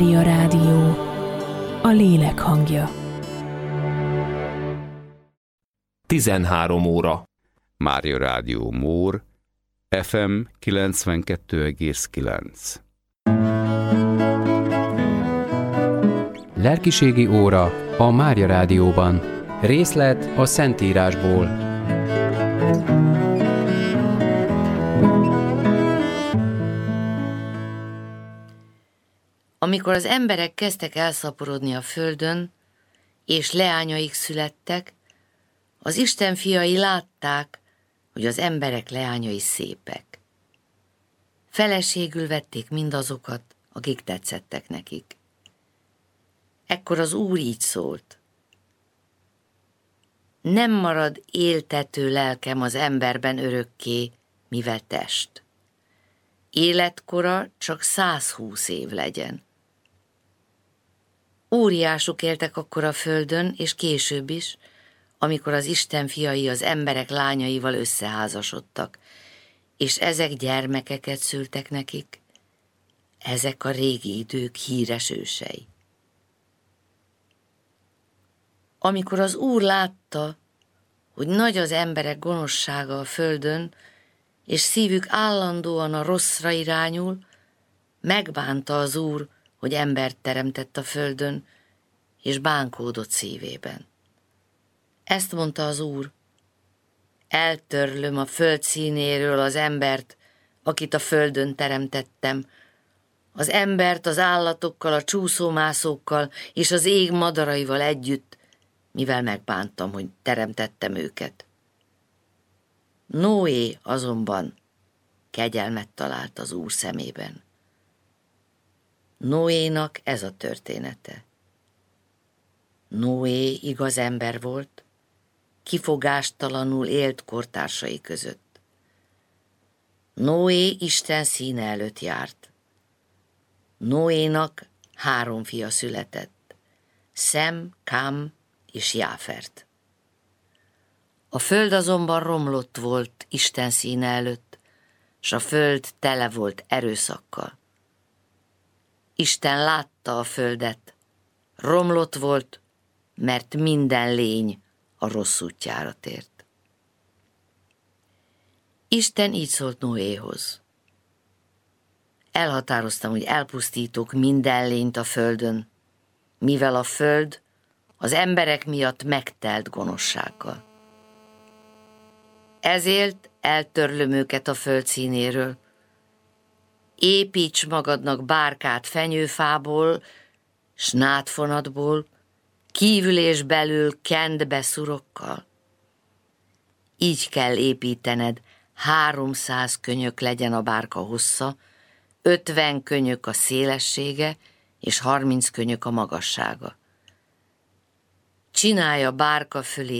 Mária Rádió, a lélek hangja. 13 óra. Mária Rádió Mór, FM 92,9. Lelkiségi óra a Mária Rádióban. Részlet a Szentírásból. Amikor az emberek kezdtek elszaporodni a földön, és leányaik születtek, az Isten fiai látták, hogy az emberek leányai szépek. Feleségül vették mindazokat, akik tetszettek nekik. Ekkor az Úr így szólt: nem marad éltető lelkem az emberben örökké, mivel test. Életkora csak 120 év legyen. Óriások éltek akkor a földön, és később is, amikor az Isten fiai az emberek lányaival összeházasodtak, és ezek gyermekeket szültek nekik. Ezek a régi idők híres ősei. Amikor az Úr látta, hogy nagy az emberek gonoszsága a földön, és szívük állandóan a rosszra irányul, megbánta az Úr, hogy embert teremtett a földön, és bánkódott szívében. Ezt mondta az Úr: eltörlöm a föld színéről az embert, akit a földön teremtettem, az embert az állatokkal, a csúszómászókkal és az ég madaraival együtt, mivel megbántam, hogy teremtettem őket. Noé azonban kegyelmet talált az Úr szemében. Noénak ez a története. Noé igaz ember volt, kifogástalanul élt kortársai között. Noé Isten színe előtt járt. Noénak 3 fia született: Szem, Kám és Jáfert. A föld azonban romlott volt Isten színe előtt, s a föld tele volt erőszakkal. Isten látta a földet, romlott volt, mert minden lény a rossz útjára tért. Isten így szólt Noéhoz: elhatároztam, hogy elpusztítok minden lényt a földön, mivel a föld az emberek miatt megtelt gonoszsággal. Ezért eltörlöm őket a föld színéről. Építs magadnak bárkát fenyőfából, s nádfonatból, kívül és belül kend be szurokkal. Így kell építened, 300 könyök legyen a bárka hossza, 50 könyök a szélessége, és 30 könyök a magassága. Csinálj a bárka fölé